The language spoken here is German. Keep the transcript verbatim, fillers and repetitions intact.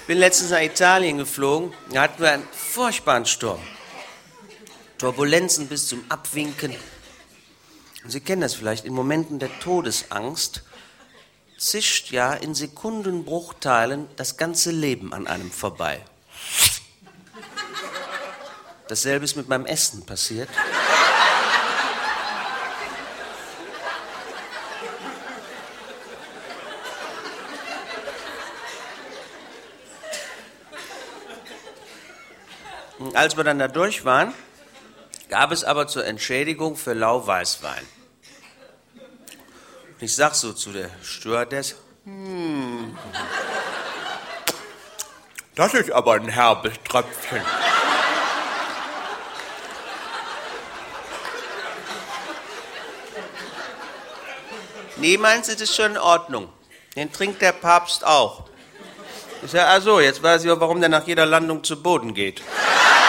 bin letztens nach Italien geflogen, da hatten wir einen furchtbaren Sturm. Turbulenzen bis zum Abwinken. Und Sie kennen das vielleicht, in Momenten der Todesangst zischt ja in Sekundenbruchteilen das ganze Leben an einem vorbei. Dasselbe ist mit meinem Essen passiert. Und als wir dann da durch waren, gab es aber zur Entschädigung für Lau Weißwein. Und ich sag so zu der Stewardess, hm, das ist aber ein herbes Tröpfchen. Nee, meins ist es schon in Ordnung. Den trinkt der Papst auch. Ich sag, ach so, jetzt weiß ich auch, warum der nach jeder Landung zu Boden geht.